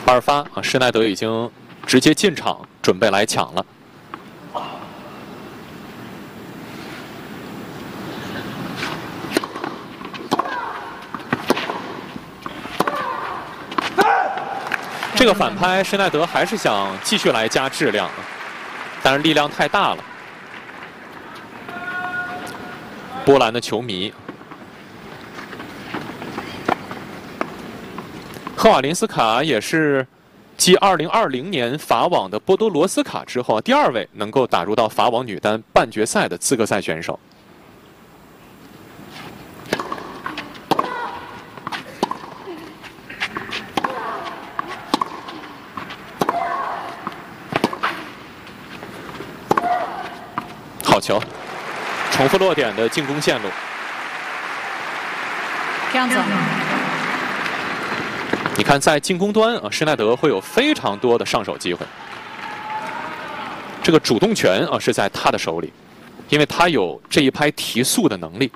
2发啊，施耐德已经直接进场，准备来抢了。这个反拍，施耐德还是想继续来加质量，但是力量太大了。波兰的球迷。 赫瓦林斯卡也是继2020年法网的波多罗斯卡之后第2位能够打入到法网女单半决赛的资格赛选手。好球，重复落点的进攻线路。 这样子。 你看，在进攻端啊，施耐德会有非常多的上手机会。这个主动权啊是在他的手里，因为他有这一拍提速的能力。